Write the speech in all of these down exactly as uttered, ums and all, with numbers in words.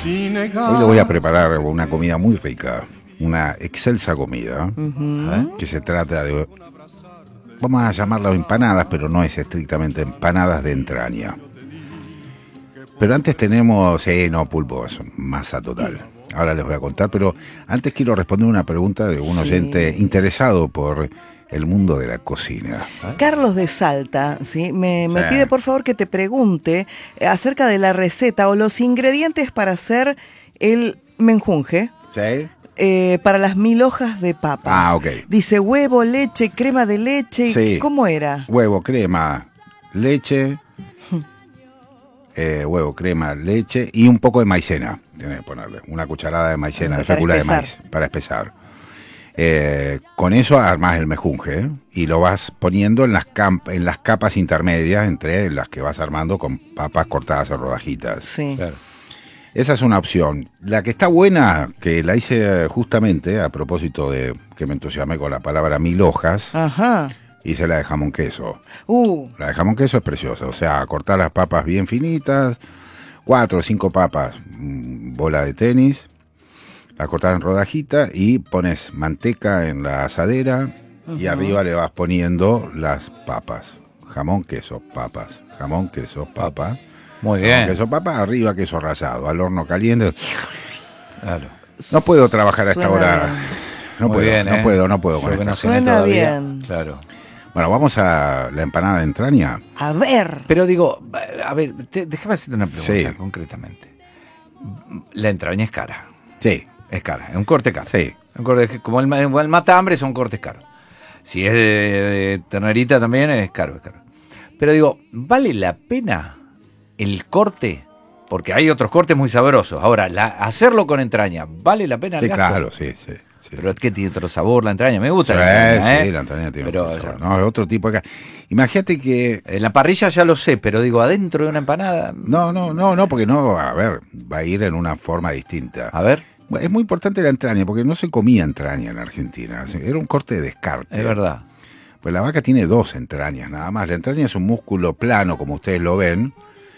Hoy le voy a preparar una comida muy rica, una excelsa comida, uh-huh. que se trata de, vamos a llamarla empanadas, pero no es estrictamente empanadas de entraña. Pero antes tenemos, eh, no, pulpo, es masa total. Ahora les voy a contar, pero antes quiero responder una pregunta de un sí. oyente interesado por el mundo de la cocina. Carlos de Salta, ¿sí? Me, me sí. pide por favor que te pregunte acerca de la receta o los ingredientes para hacer el menjunje. ¿Sí? Eh, para las mil hojas de papas. Ah, ok. Dice huevo, leche, crema de leche. Sí. ¿Cómo era? Huevo, crema, leche, eh, huevo, crema, leche y un poco de maicena. Tienes que ponerle una cucharada de maicena, de fécula de maíz, para espesar. Eh, con eso armás el mejunje, ¿eh? Y lo vas poniendo en las, camp- en las capas intermedias entre las que vas armando con papas cortadas en rodajitas. Sí. Claro. Esa es una opción. La que está buena, que la hice justamente a propósito de que me entusiasmé con la palabra mil hojas, ajá. hice la de jamón queso. Uh. La de jamón queso es preciosa, o sea, cortar las papas bien finitas, cuatro o cinco papas, bola de tenis, la cortas en rodajita y pones manteca en la asadera, uh-huh. y arriba le vas poniendo las papas. Jamón, queso, papas. Jamón, queso, papa. Muy bien. Jamón, queso, papa, arriba queso rallado, al horno caliente. Claro. No puedo trabajar a esta Suena hora. Bien. No Muy puedo, bien, no ¿eh? puedo, no puedo Yo con que esta. no cené Suena todavía. bien. Claro. Bueno, vamos a la empanada de entraña. A ver. Pero digo, a ver, te, déjame hacerte una pregunta Sí. concretamente. La entraña es cara. Sí. Es cara, es un corte caro. Sí. Un corte, como el, el matambre son cortes caros. Si es de, de ternerita también es caro, es caro. Pero digo, ¿vale la pena el corte? Porque hay otros cortes muy sabrosos. Ahora, la, hacerlo con entraña, ¿vale la pena el Sí, gasto? claro, sí, sí. Sí. Pero es que tiene otro sabor la entraña, me gusta Sí, la entraña, sí, ¿eh? la entraña tiene Pero, otro sabor. No, es otro tipo de carne. Imagínate que... En la parrilla ya lo sé, pero digo, adentro de una empanada... No, no, no, no, porque no, a ver, va a ir en una forma distinta. A ver. Es muy importante la entraña, porque no se comía entraña en Argentina. Era un corte de descarte. Es verdad. Pues la vaca tiene dos entrañas, nada más. La entraña es un músculo plano, como ustedes lo ven,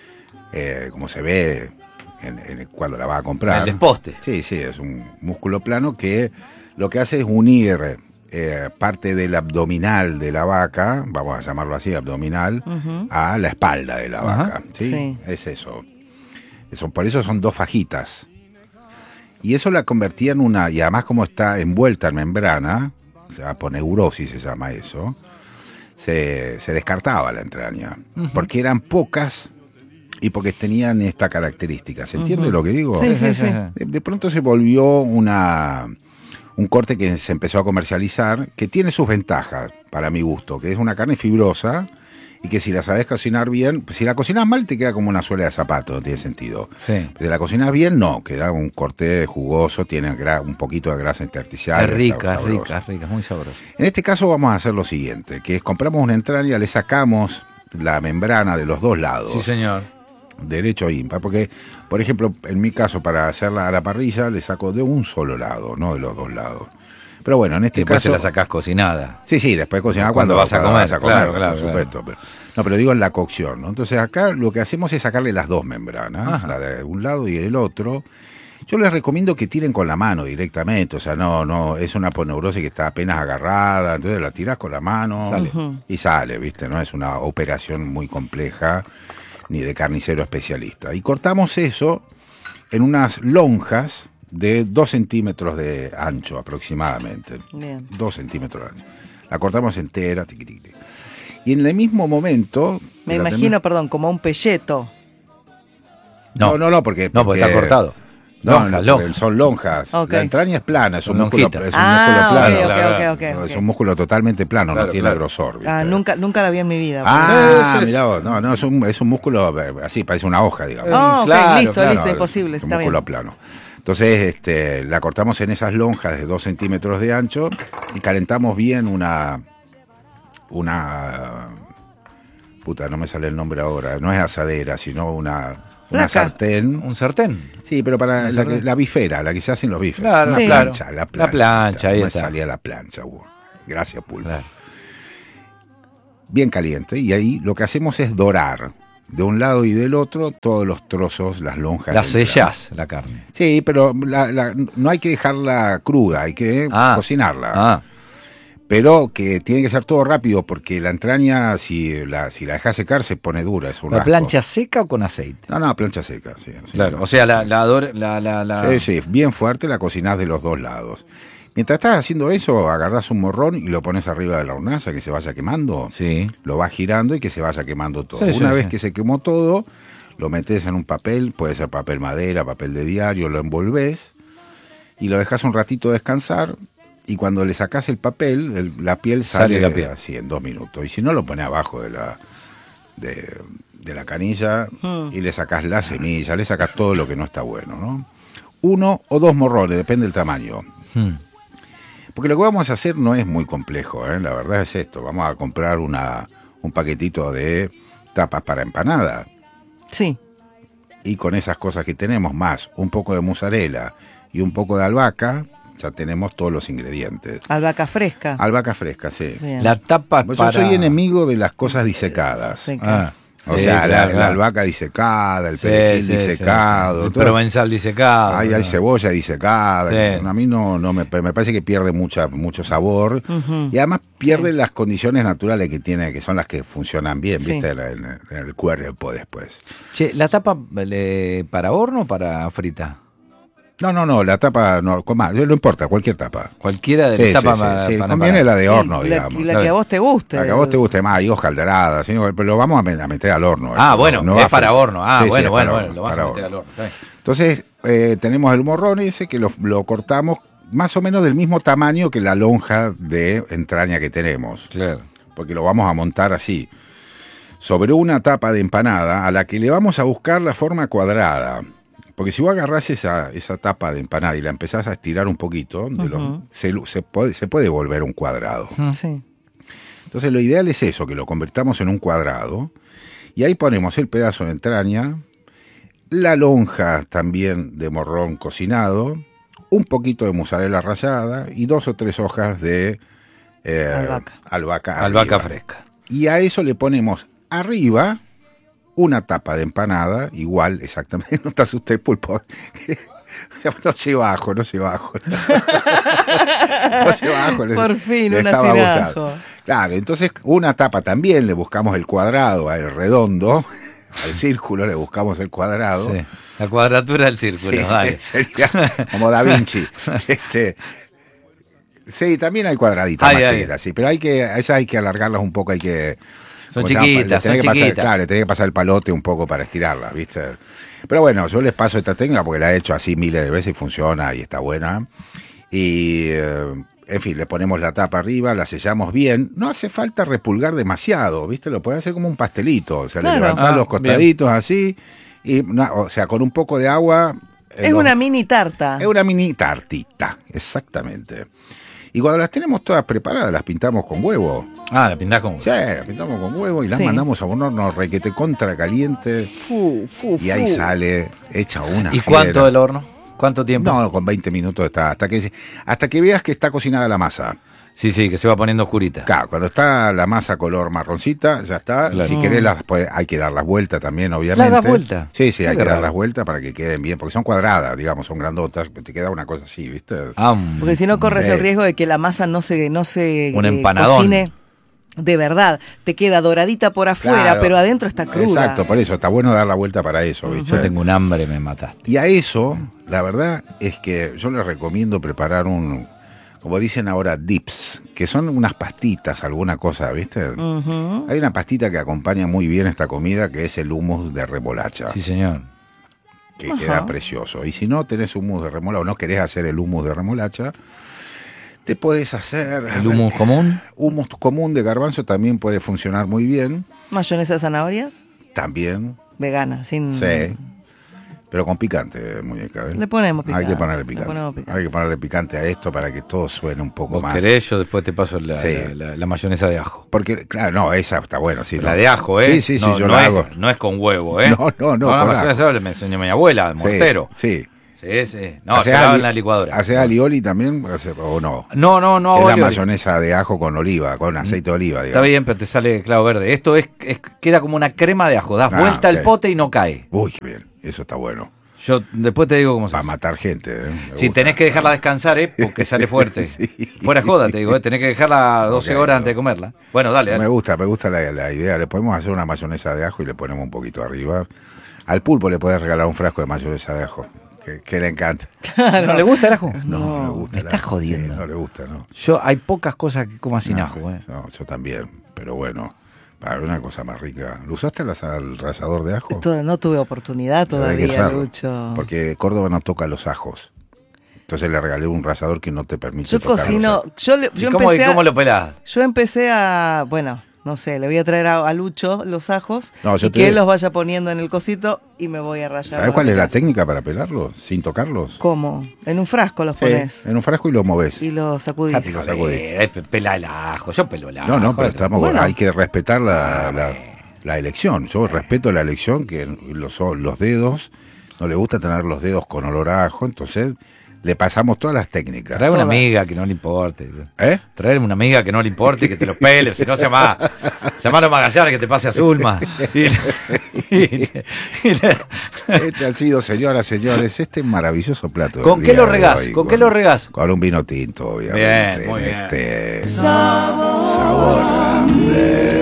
eh, como se ve en, en cuando la va a comprar. El desposte. Sí, sí, es un músculo plano que lo que hace es unir eh, parte del abdominal de la vaca, vamos a llamarlo así, abdominal, uh-huh. a la espalda de la vaca. Uh-huh. ¿Sí? Sí. Es eso. eso. Por eso son dos fajitas. Y eso la convertía en una, y además como está envuelta en membrana, o sea, aponeurosis se llama eso, se, se descartaba la entraña, uh-huh. porque eran pocas y porque tenían esta característica. ¿Se entiende uh-huh. lo que digo? Sí, sí, sí. De, de pronto se volvió una un corte que se empezó a comercializar, que tiene sus ventajas, para mi gusto, que es una carne fibrosa, y que si la sabes cocinar bien, si la cocinas mal te queda como una suela de zapato, no tiene sentido. Sí. Si la cocinas bien, no, queda un corte jugoso, tiene gra- un poquito de grasa intersticial. Es rica, es sabroso. rica, es rica, muy sabrosa. En este caso vamos a hacer lo siguiente, que es compramos una entraña, le sacamos la membrana de los dos lados. Sí, señor. Derecho e impar, porque, por ejemplo, en mi caso, para hacerla a la parrilla, le saco de un solo lado, no de los dos lados. Pero bueno, en este y después caso... se la sacás cocinada. Sí, sí, después cocinada cuando, cuando vas a comer, vas a comer, claro, claro, por supuesto. Claro. Pero, no, pero digo en la cocción, ¿no? Entonces acá lo que hacemos es sacarle las dos membranas, ajá. la de un lado y del otro. Yo les recomiendo que tiren con la mano directamente, o sea, no, no, es una aponeurosis que está apenas agarrada, entonces la tirás con la mano sale. y sale, ¿viste? No es una operación muy compleja ni de carnicero especialista. Y cortamos eso en unas lonjas de dos centímetros de ancho aproximadamente. Bien. Dos centímetros de ancho. La cortamos entera, tiqui, tiqui, tiqui. Y en el mismo momento... Me imagino, ten... perdón, como un pelleto. No, no, no, no porque... No, porque está cortado. No, lonja, no lonja. son lonjas. Okay. La entraña es plana, es un, Son músculo, es un ah, músculo plano. Okay, claro, okay, okay, no, okay. Es un músculo totalmente plano, claro, no tiene claro. grosor. ¿Viste? Ah, nunca, nunca la vi en mi vida. Ah, sí, sí, mirá vos, no, no, es un, es un músculo así, parece una hoja, digamos. Oh, ok, Claro, listo, claro. listo, imposible, Es un está bien. músculo plano. Entonces, este, la cortamos en esas lonjas de dos centímetros de ancho y calentamos bien una, una, puta, no me sale el nombre ahora, no es asadera, sino una, una Placa. sartén. ¿Un sartén? Sí, pero para la, sartén. que- la bifera, la que se hacen los bifes. Claro, la sí. plancha, la La plancha. plancha, ahí no me está. salía la plancha, Hugo. Gracias, Pulpo. Claro. Bien caliente, y ahí lo que hacemos es dorar. de un lado y del otro todos los trozos, las lonjas. La sellás, la carne. Sí, pero la, la, no hay que dejarla cruda, hay que ah, cocinarla. Ah. Pero que tiene que ser todo rápido, porque la entraña, si la, si la dejas secar, se pone dura. Es un ¿La plancha seca o con aceite? No, no, plancha seca, sí. sí claro, o sea, la, la, la, la, la... Sí, sí, bien fuerte, la cocinás de los dos lados. Mientras estás haciendo eso, agarrás un morrón y lo pones arriba de la hornaza, que se vaya quemando. Sí. Lo vas girando y que se vaya quemando todo. Sí, Una sí, vez sí. que se quemó todo, lo metés en un papel, puede ser papel madera, papel de diario, lo envolvés y lo dejás un ratito descansar. Y cuando le sacás el papel, el, la piel sale, sale la piel. así en dos minutos. Y si no, lo pones abajo de la de, de la canilla hmm. y le sacás la semilla, le sacás todo lo que no está bueno, ¿no? Uno o dos morrones, depende del tamaño. Hmm. Porque lo que vamos a hacer no es muy complejo, ¿eh? La verdad es esto. Vamos a comprar una, un paquetito de tapas para empanada. Sí. Y con esas cosas que tenemos, más un poco de mozzarella y un poco de albahaca, ya tenemos todos los ingredientes. Albahaca fresca. Albahaca fresca, sí. Bien. La tapa pues para... Yo soy enemigo de las cosas disecadas. Secas. Ah. O sí, sea, claro, la, claro. la albahaca disecada, el sí, perejil sí, disecado. Sí, sí. El todo. provenzal disecado. Hay, hay cebolla disecada. Sí. A mí no, no me, me parece que pierde mucha, mucho sabor. Uh-huh. Y además pierde sí. las condiciones naturales que tiene, que son las que funcionan bien, sí. ¿viste? En, en, en el cuerpo después. Che, ¿la tapa le, para horno o para frita? No, no, no, la tapa, no, no importa, cualquier tapa. Cualquiera de sí, las tapas sí, para, sí, para conviene para... la de horno, sí, digamos. La, y la que a vos te guste. La que a vos te guste más, y hojaldrada, ¿sí? Pero lo vamos a meter al horno. Ah, eso, bueno, no, no es para horno. Ah, sí, bueno, sí, bueno, horno, bueno, lo vas a meter al horno. Entonces, eh, tenemos el morrón ese que lo, lo cortamos más o menos del mismo tamaño que la lonja de entraña que tenemos. Claro. Porque lo vamos a montar así, sobre una tapa de empanada a la que le vamos a buscar la forma cuadrada. Porque si vos agarrás esa, esa tapa de empanada y la empezás a estirar un poquito, de uh-huh. lo, se, se, puede, se puede volver un cuadrado. Uh-huh. Sí. Entonces lo ideal es eso, que lo convertamos en un cuadrado. Y ahí ponemos el pedazo de entraña, la lonja también de morrón cocinado, un poquito de mozzarella rallada y dos o tres hojas de eh, albahaca, albahaca, albahaca fresca. Y a eso le ponemos arriba una tapa de empanada, igual, exactamente, no te asustes, Pulpo. No se bajo, no se bajo. No se bajo. Por fin, una sin ajo. Claro, entonces una tapa también, le buscamos el cuadrado, al redondo, al círculo le buscamos el cuadrado. Sí, la cuadratura del círculo, sí, vale. Sí, sería como Da Vinci. Este, sí, también hay cuadraditas ay, más ay. chiquitas, sí, pero hay que, esas hay que alargarlas un poco, hay que... Son chiquitas, son que chiquitas. Pasar, claro, le tenés que pasar el palote un poco para estirarla, ¿viste? Pero bueno, yo les paso esta técnica porque la he hecho así miles de veces y funciona y está buena. Y, eh, en fin, le ponemos la tapa arriba, la sellamos bien. No hace falta repulgar demasiado, ¿viste? Lo podés hacer como un pastelito. O sea, claro. le levantás ah, los costaditos bien. Así. Y, no, o sea, con un poco de agua. Es los, una mini tarta. Es una mini tartita, exactamente. Y cuando las tenemos todas preparadas, las pintamos con huevo. Ah, las pintás con huevo. Sí, las pintamos con huevo y las sí. mandamos a un horno requete contra caliente. Fu, fu, y ahí fu. Sale hecha una ¿Y fiera. cuánto el horno? ¿Cuánto tiempo? No, con veinte minutos está. Hasta que, hasta que veas que está cocinada la masa. Sí, sí, que se va poniendo oscurita. Claro, cuando está la masa color marroncita, ya está. Claro. Si querés, las, pues, hay que dar las vueltas también, obviamente. ¿Las das vueltas? Sí, sí, hay que raro. dar las vueltas para que queden bien, porque son cuadradas, digamos, son grandotas, te queda una cosa así, ¿viste? Ah, porque si no corres eh. el riesgo de que la masa no se, no se Un eh, empanadón. cocine de verdad. Te queda doradita por afuera, claro. pero adentro está cruda. Exacto, por eso, está bueno dar la vuelta para eso, ¿viste? Yo tengo un hambre, me mataste. Y a eso, la verdad es que yo les recomiendo preparar un... como dicen ahora, dips, que son unas pastitas, alguna cosa, ¿viste? Uh-huh. Hay una pastita que acompaña muy bien esta comida, que es el hummus de remolacha. Sí, señor. Que uh-huh. queda precioso. Y si no tenés hummus de remolacha, o no querés hacer el hummus de remolacha, te podés hacer... ¿El hummus común? Hummus común de garbanzo también puede funcionar muy bien. ¿Mayonesa de zanahorias? También. Vegana, sin... Sí. Pero con picante, muñeca. ¿eh? Le ponemos picante. Hay que ponerle picante. ponemos picante. Hay que ponerle picante a esto para que todo suene un poco ¿Vos más. querés? Yo después te paso la, sí. la, la, la mayonesa de ajo. Porque, claro, no, esa está buena. Sí, la no. de ajo, ¿eh? Sí, sí, sí, no, yo no la es, hago. No es con huevo, ¿eh? No, no, no. no la mayonesa me enseñó mi abuela, mortero. Sí, sí. Sí, sí. No, se lava en la licuadora. ¿Hace alioli también o no? No, no, no. Es la alioli. mayonesa de ajo con oliva, con aceite de oliva, digamos. Está bien, pero te sale clavo verde. Esto es, es queda como una crema de ajo. Das Ah, vuelta okay. al pote y no cae. Uy, qué bien. Eso está bueno. Yo después te digo cómo se Para hace. matar gente. ¿eh? Si sí, tenés que dejarla descansar, ¿eh? Porque sale fuerte. Sí. Fuera joda, te digo, ¿eh? Tenés que dejarla doce okay, horas no. antes de comerla. Bueno, dale, dale. Me gusta, me gusta la, la idea. Le podemos hacer una mayonesa de ajo y le ponemos un poquito arriba. Al pulpo le podés regalar un frasco de mayonesa de ajo. Que, que le encanta. Claro. ¿No le gusta el ajo? No, no, no le gusta. Me estás jodiendo. Sí, no le gusta, ¿no? Yo, hay pocas cosas que coma sin no, ajo, ¿eh? No, yo también, pero bueno. Para una cosa más rica. ¿Lo usaste al, al rallador de ajo? Todo, no tuve oportunidad todavía, Lucho. Porque Córdoba no toca los ajos. Entonces le regalé un rallador que no te permite yo tocar cocino, los ajos. Yo, le, yo ¿Y cómo, empecé ¿y cómo a, lo pelás? Yo empecé a, bueno, no sé, le voy a traer a, a Lucho los ajos no, yo y te... que él los vaya poniendo en el cosito y me voy a rallar. ¿Sabes cuál es la técnica para pelarlos sin tocarlos? ¿Cómo? En un frasco los sí, pones. En un frasco y lo movés. Y los sacudís. Ah, lo sacudís. Pela el ajo, yo pelo el ajo. No, no, pero estamos, bueno. hay que respetar la, la, la elección. Yo respeto la elección, que los, los dedos, no le gusta tener los dedos con olor a ajo, entonces le pasamos todas las técnicas. Trae una amiga que no le importe. ¿Eh? Trae una amiga que no le importe, que te los pele, si no se llama, llamalo a Magallanes que te pase a Zulma. Y, y, y, este ha sido, señoras, señores, este maravilloso plato. ¿Con qué lo regás? ¿Con, ¿Con qué lo regás? Con un vino tinto, obviamente. Bien, muy bien. Este sabor. sabor.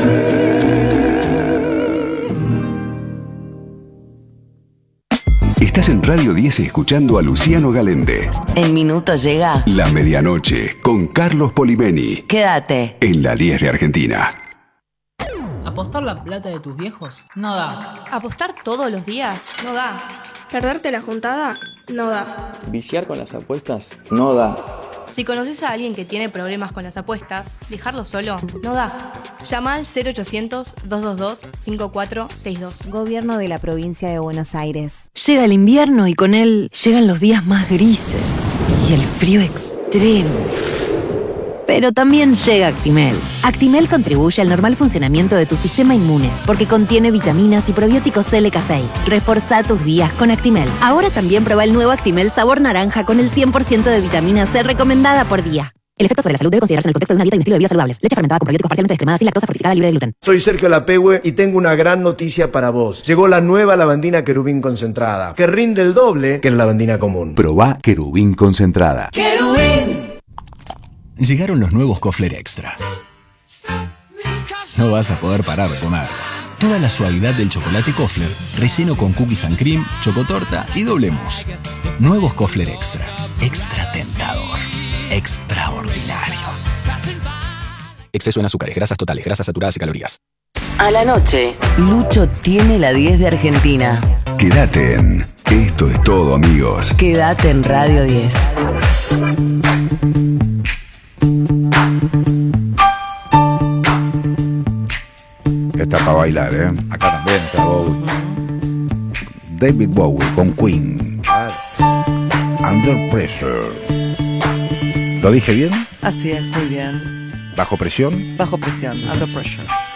Estás en Radio diez escuchando a Luciano Galende. En minutos llega La Medianoche con Carlos Polimeni. Quédate en la diez de Argentina. ¿Apostar la plata de tus viejos? No da. ¿Apostar todos los días? No da. ¿Perderte la juntada? No da. ¿Viciar con las apuestas? No da. Si conoces a alguien que tiene problemas con las apuestas, dejarlo solo no da. Llama al cero ochocientos, dos dos dos, cinco cuatro seis dos. Gobierno de la provincia de Buenos Aires. Llega el invierno y con él llegan los días más grises y el frío extremo. Pero también llega Actimel. Actimel contribuye al normal funcionamiento de tu sistema inmune porque contiene vitaminas y probióticos L K seis. Reforzá tus días con Actimel. Ahora también prueba el nuevo Actimel sabor naranja con el cien por ciento de vitamina C recomendada por día. El efecto sobre la salud debe considerarse en el contexto de una dieta y un estilo de vida saludables. Leche fermentada con probióticos parcialmente descremadas sin lactosa, fortificada, libre de gluten. Soy Sergio Lapehue y tengo una gran noticia para vos. Llegó la nueva lavandina Querubín concentrada, que rinde el doble que la lavandina común. Probá Querubín concentrada. ¡Querubín! Llegaron los nuevos Kofler Extra. No vas a poder parar de comer. Toda la suavidad del chocolate Kofler, relleno con cookies and cream, chocotorta y doble mousse. Nuevos Kofler Extra. Extra tentador. Extraordinario. Exceso en azúcares, grasas totales, grasas saturadas y calorías. A la noche, Lucho tiene la diez de Argentina. Quédate en Esto es todo, amigos. Quédate en Radio diez. Esta para bailar, ¿eh? Acá también está Bowie. David Bowie con Queen. Under Pressure. ¿Lo dije bien? Así es, muy bien. ¿Bajo presión? Bajo presión, Under Pressure.